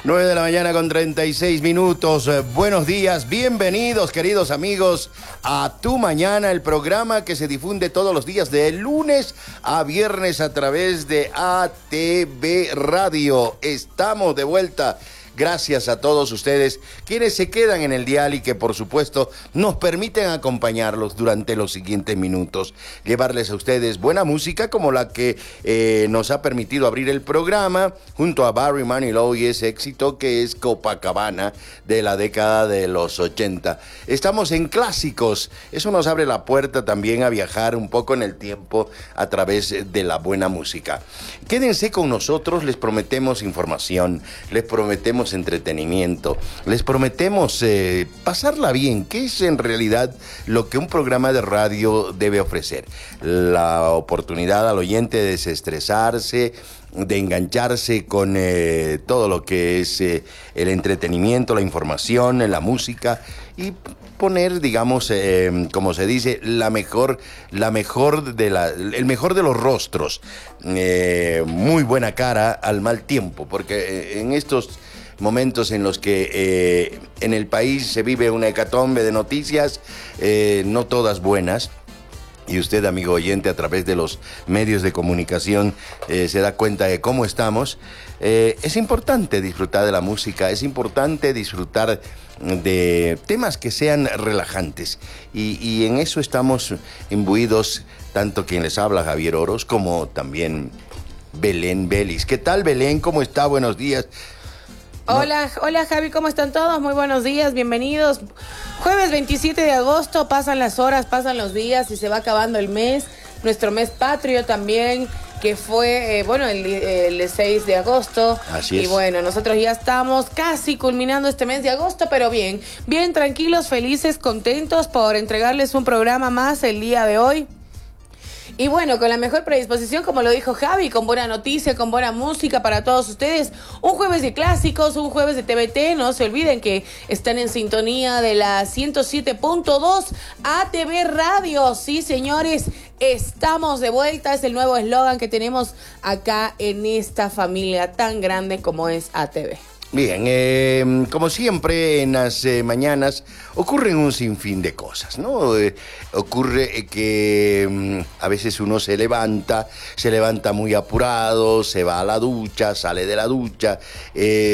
9 de la mañana con 36 minutos. Buenos días, bienvenidos queridos amigos a Tu Mañana, el programa que se difunde todos los días de lunes a viernes a través de ATV Radio. Estamos de vuelta. Gracias a todos ustedes quienes se quedan en el dial y que por supuesto nos permiten acompañarlos durante los siguientes minutos. Llevarles a ustedes buena música como la que nos ha permitido abrir el programa junto a Barry Manilow y ese éxito que es Copacabana de la década de los 80. Estamos en clásicos. Eso nos abre la puerta también a viajar un poco en el tiempo a través de la buena música. Quédense con nosotros, les prometemos información, les prometemos entretenimiento, les prometemos pasarla bien, que es en realidad lo que un programa de radio debe ofrecer. La oportunidad al oyente de desestresarse, de engancharse con todo lo que es el entretenimiento, la información, la música y poner, digamos, como se dice, el mejor de los rostros, muy buena cara al mal tiempo, porque en estos momentos en los que en el país se vive una hecatombe de noticias, no todas buenas, y usted, amigo oyente, a través de los medios de comunicación se da cuenta de cómo estamos. Es importante disfrutar de la música, es importante disfrutar de temas que sean relajantes, y en eso estamos imbuidos, tanto quien les habla, Javier Oros, como también Belén Vélez. ¿Qué tal, Belén? ¿Cómo está? Buenos días. Hola Javi, ¿cómo están todos? Muy buenos días, bienvenidos. Jueves 27 de agosto, pasan las horas, pasan los días y se va acabando el mes. Nuestro mes patrio también, que fue, el 6 de agosto. Así es. Y bueno, nosotros ya estamos casi culminando este mes de agosto, pero bien, tranquilos, felices, contentos por entregarles un programa más el día de hoy. Y bueno, con la mejor predisposición, como lo dijo Javi, con buena noticia, con buena música para todos ustedes. Un jueves de clásicos, un jueves de TVT. No se olviden que están en sintonía de la 107.2 ATV Radio. Sí, señores, estamos de vuelta. Es el nuevo eslogan que tenemos acá en esta familia tan grande como es ATV. Bien, como siempre en las mañanas ocurren un sinfín de cosas, ¿no? Ocurre que a veces uno se levanta muy apurado, se va a la ducha, sale de la ducha,